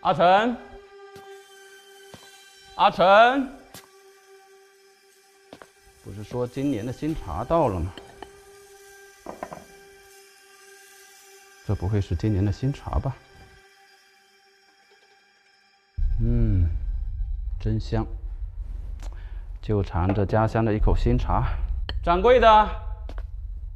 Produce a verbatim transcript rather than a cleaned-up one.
阿成，阿成，不是说今年的新茶到了吗？这不会是今年的新茶吧？嗯，真香，就尝着家乡的一口新茶。掌柜的。